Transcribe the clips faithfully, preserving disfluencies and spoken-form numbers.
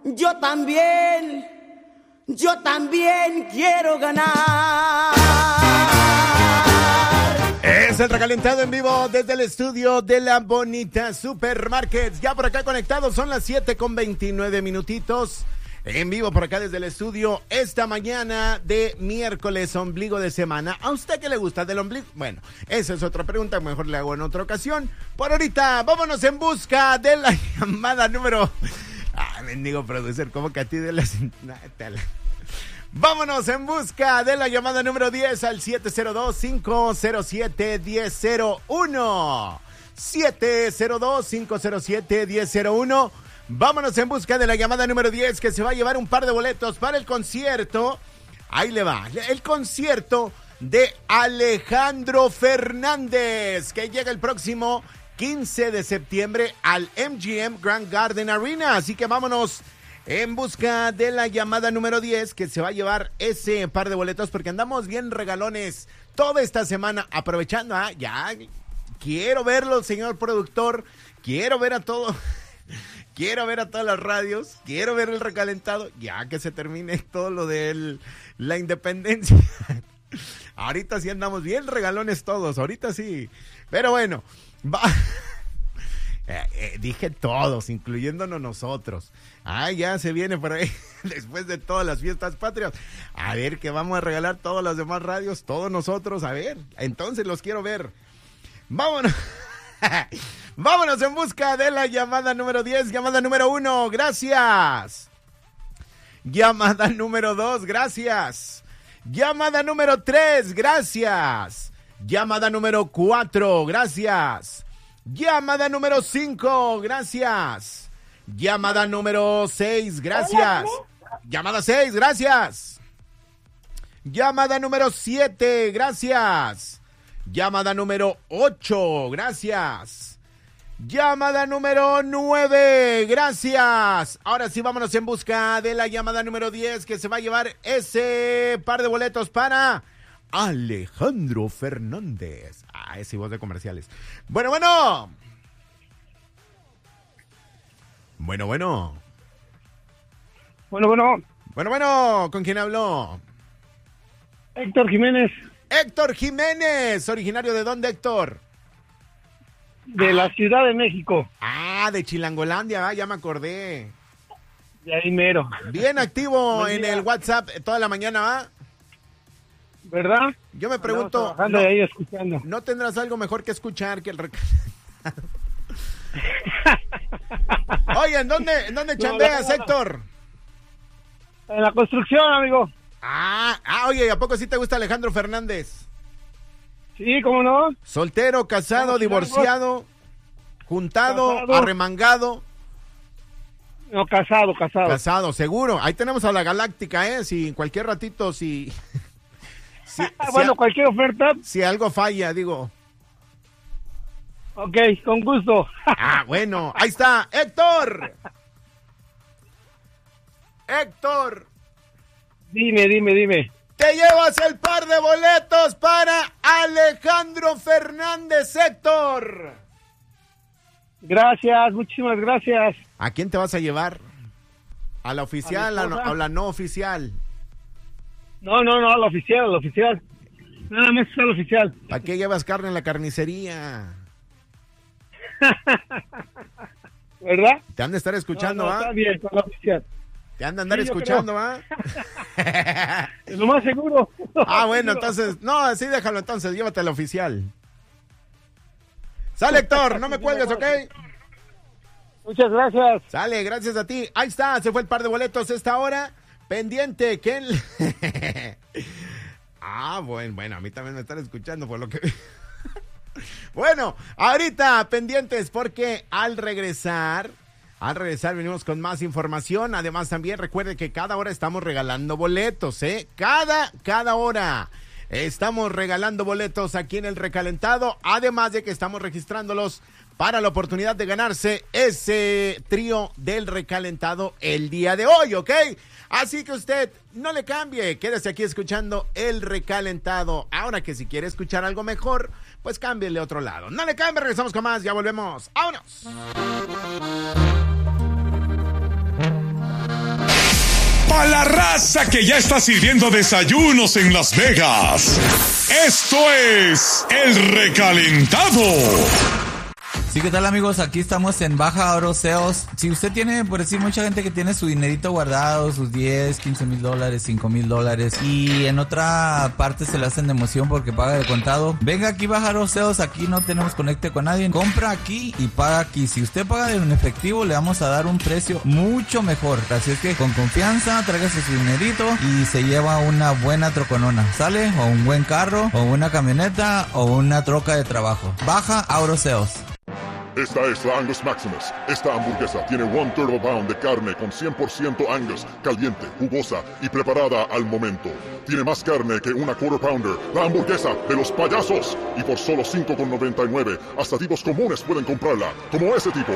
Yo también, yo también quiero ganar. Es el recalentado en vivo desde el estudio de la Bonita Supermarkets. Ya por acá conectados, son las siete con veintinueve minutitos. En vivo por acá desde el estudio esta mañana de miércoles, ombligo de semana. ¿A usted qué le gusta del ombligo? Bueno, esa es otra pregunta, mejor le hago en otra ocasión. Por ahorita, vámonos en busca de la llamada número... Ah, mendigo producer, ¿cómo que a ti de las... Vámonos en busca de la llamada número diez al siete cero dos, cinco cero siete, uno cero cero uno. siete cero dos, cinco cero siete, uno cero cero uno. Vámonos en busca de la llamada número diez, que se va a llevar un par de boletos para el concierto. Ahí le va, el concierto de Alejandro Fernández, que llega el próximo quince de septiembre al M G M Grand Garden Arena. Así que vámonos en busca de la llamada número diez, que se va a llevar ese par de boletos, porque andamos bien regalones toda esta semana, aprovechando. Ah, ya, quiero verlo, señor productor, quiero ver a todo... Quiero ver a todas las radios, quiero ver el recalentado, ya que se termine todo lo de la independencia. Ahorita sí andamos bien regalones todos, ahorita sí. Pero bueno, va. Eh, eh, dije todos, incluyéndonos nosotros. Ah, ya se viene por ahí, después de todas las fiestas patrias. A ver, que vamos a regalar todas las demás radios, todos nosotros, a ver. Entonces los quiero ver. Vámonos. Vámonos en busca de la llamada número diez, llamada número uno, gracias. Llamada número dos, gracias. Llamada número tres, gracias. Llamada número cuatro, gracias. Llamada número cinco, gracias. Llamada número seis, gracias. Llamada seis, gracias. Llamada número siete, gracias. Llamada número ocho, gracias. Llamada número nueve, gracias. Ahora sí, vámonos en busca de la llamada número diez, que se va a llevar ese par de boletos para Alejandro Fernández. Ah, ese voz de comerciales. Bueno, bueno. Bueno, bueno. Bueno, bueno. Bueno, bueno. ¿Con quién habló? Héctor Jiménez. Héctor Jiménez. ¿Originario de dónde, Héctor? De ah. la Ciudad de México. Ah, de Chilangolandia, ah, ya me acordé. De ahí mero. Bien activo en el WhatsApp toda la mañana, ¿va? ¿Verdad? Yo me pregunto, no, ahí escuchando. ¿no tendrás algo mejor que escuchar que el recalentado? Oye, ¿en dónde, en dónde chambeas, no, Héctor? En la construcción, amigo. Ah, ah, oye, ¿a poco sí te gusta Alejandro Fernández? Sí, ¿cómo no? Soltero, casado, divorciado, juntado, casado. Arremangado. No, casado, casado. Casado, seguro. Ahí tenemos a la Galáctica, ¿eh? Si en cualquier ratito, si... si bueno, si cualquier oferta. Si algo falla, digo. Ok, con gusto. Ah, bueno, ahí está, Héctor. Héctor. Dime, dime, dime. Te llevas el par de boletos para Alejandro Fernández, Héctor. Gracias, muchísimas gracias. ¿A quién te vas a llevar? ¿A la oficial o a, a la no oficial? No, no, no, a la oficial, a la oficial. Nada más a la oficial. ¿Para qué llevas carne en la carnicería? ¿Verdad? Te han de estar escuchando, ¿ah? No, no, está bien, con la oficial. Te han de andar sí, escuchando, ¿ah? Es lo más seguro. Ah, bueno, entonces, no, sí, déjalo entonces, llévate al oficial. Sale, Héctor, no me cuelgues, ¿ok? Muchas gracias. Sale, gracias a ti. Ahí está, se fue el par de boletos esta hora. Pendiente, que el... Ah, bueno, bueno, a mí también me están escuchando por lo que... Bueno, ahorita pendientes porque al regresar... Al regresar venimos con más información. Además también recuerde que cada hora estamos regalando boletos, ¿eh? Cada, cada hora estamos regalando boletos aquí en el recalentado. Además de que estamos registrándolos para la oportunidad de ganarse ese trío del recalentado el día de hoy, ¿ok? Así que usted no le cambie, quédese aquí escuchando el recalentado. Ahora que si quiere escuchar algo mejor, pues cámbiele a otro lado. No le cambie, regresamos con más, ya volvemos. ¡Vámonos! La raza que ya está sirviendo desayunos en Las Vegas. Esto es El Recalentado. Sí, ¿qué tal, amigos? Aquí estamos en Baja Oro Sales. Si usted tiene, por decir, mucha gente que tiene su dinerito guardado, sus diez, quince mil dólares, cinco mil dólares, y en otra parte se le hacen de emoción porque paga de contado, venga aquí Baja Oro Sales. Aquí no tenemos conecte con nadie. Compra aquí y paga aquí. Si usted paga en efectivo, le vamos a dar un precio mucho mejor. Así es que con confianza, tráigase su dinerito y se lleva una buena troconona, ¿sale? O un buen carro, o una camioneta, o una troca de trabajo. Baja Oro Sales. Esta es la Angus Maximus. Esta hamburguesa tiene one turbo pound de carne con cien por ciento Angus, caliente, jugosa y preparada al momento. Tiene más carne que una quarter pounder. La hamburguesa de los payasos. Y por solo cinco con noventa y nueve, hasta tipos comunes pueden comprarla, como ese tipo.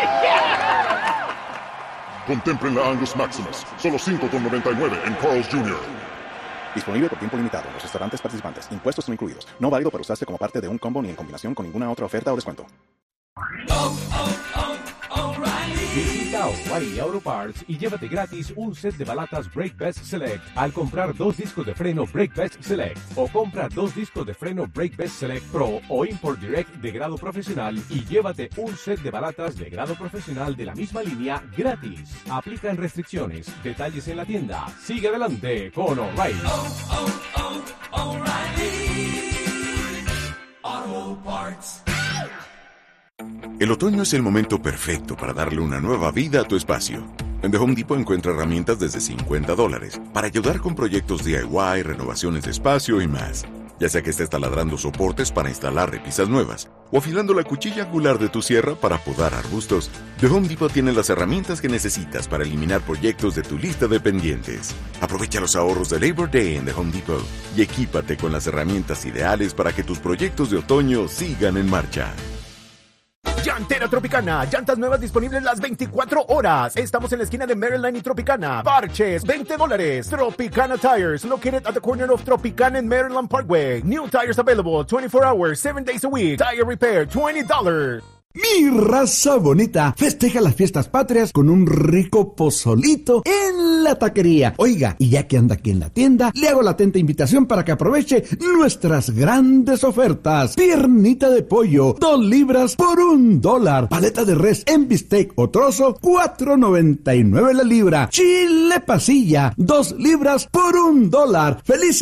Contemplen la Angus Maximus. Solo cinco con noventa y nueve en Carl's junior Disponible por tiempo limitado en los restaurantes participantes. Impuestos no incluidos. No válido para usarse como parte de un combo ni en combinación con ninguna otra oferta o descuento. Oh, oh, oh, O'Reilly. Visita O'Reilly Auto Parts y llévate gratis un set de balatas Brake Best Select al comprar dos discos de freno Brake Best Select, o compra dos discos de freno Brake Best Select Pro o Import Direct de grado profesional y llévate un set de balatas de grado profesional de la misma línea gratis. Aplican restricciones. Detalles en la tienda. Sigue adelante con O'Reilly. Oh, oh, oh, O'Reilly Auto Parts. El otoño es el momento perfecto para darle una nueva vida a tu espacio. En The Home Depot encuentra herramientas desde cincuenta dólares para ayudar con proyectos D I Y, renovaciones de espacio y más. Ya sea que estés taladrando soportes para instalar repisas nuevas o afilando la cuchilla angular de tu sierra para podar arbustos, The Home Depot tiene las herramientas que necesitas para eliminar proyectos de tu lista de pendientes. Aprovecha los ahorros de Labor Day en The Home Depot y equípate con las herramientas ideales para que tus proyectos de otoño sigan en marcha. Llantera Tropicana, llantas nuevas disponibles las veinticuatro horas. Estamos en la esquina de Maryland y Tropicana. Parches, veinte dólares. Tropicana Tires, located at the corner of Tropicana and Maryland Parkway. New tires available twenty-four hours, seven days a week. Tire repair, twenty dollars. Mi raza bonita festeja las fiestas patrias con un rico pozolito en la taquería. Oiga, y ya que anda aquí en la tienda, le hago la atenta invitación para que aproveche nuestras grandes ofertas. Piernita de pollo, dos libras por un dólar. Paleta de res en bistec o trozo, cuatro noventa y nueve la libra. Chile pasilla, dos libras por un dólar. ¡Felices